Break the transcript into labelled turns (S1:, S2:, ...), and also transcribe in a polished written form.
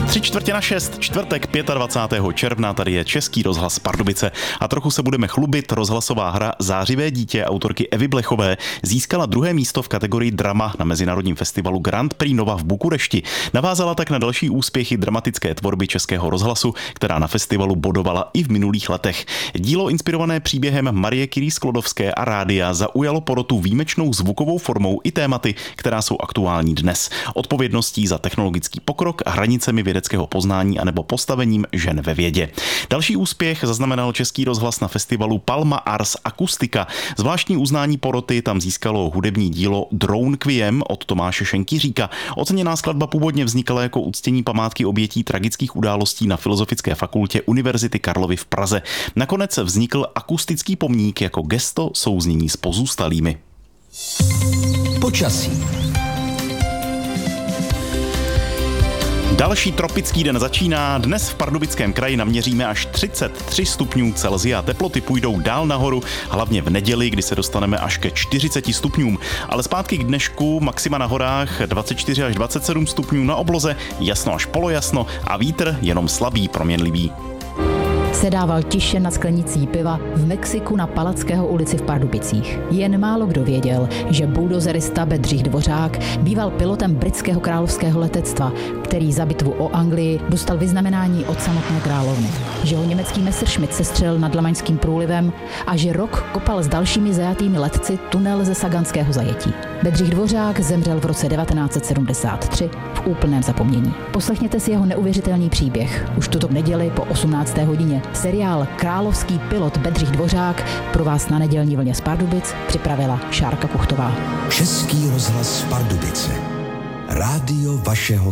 S1: 5:45, čtvrtek 25. června, tady je Český rozhlas Pardubice a trochu se budeme chlubit. Rozhlasová hra Zářivé dítě autorky Evy Blechové získala 2. místo v kategorii drama na mezinárodním festivalu Grand Prix Nova v Bukurešti. Navázala tak na další úspěchy dramatické tvorby Českého rozhlasu, která na festivalu bodovala i v minulých letech. Dílo inspirované příběhem Marie Curie Sklodovské a rádia zaujalo porotu výjimečnou zvukovou formou i tématy, která jsou aktuální dnes. Odpovědností za technologický pokrok, hranicemi vědeckého poznání anebo postavením žen ve vědě. Další úspěch zaznamenal Český rozhlas na festivalu Palma Ars Akustika. Zvláštní uznání poroty tam získalo hudební dílo Drone Quiem od Tomáše Šenkyříka. Oceněná skladba původně vznikala jako uctění památky obětí tragických událostí na Filozofické fakultě Univerzity Karlovy v Praze. Nakonec vznikl akustický pomník jako gesto souznění s pozůstalými.
S2: Počasí.
S1: Další tropický den začíná. Dnes v Pardubickém kraji naměříme až 33 stupňů Celsia. Teploty půjdou dál nahoru, hlavně v neděli, kdy se dostaneme až ke 40 stupňům. Ale zpátky k dnešku, maxima na horách 24 až 27 stupňů, na obloze jasno až polojasno a vítr jenom slabý, proměnlivý.
S3: Sedával tiše nad sklenicí piva v Mexiku na Palackého ulici v Pardubicích. Jen málo kdo věděl, že buldozerista Bedřich Dvořák býval pilotem britského královského letectva, který za bitvu o Anglii dostal vyznamenání od samotné královny. Že ho německý Messerschmitt sestřelil nad Lamaňským průlivem a že rok kopal s dalšími zajatými letci tunel ze Saganského zajetí. Bedřich Dvořák zemřel v roce 1973 v úplném zapomnění. Poslechněte si jeho neuvěřitelný příběh už tuto neděli po 18. hodině. Seriál Královský pilot Bedřich Dvořák pro vás na nedělní vlně z Pardubic připravila Šárka Kuchtová.
S2: Český rozhlas Pardubice. Rádio vašeho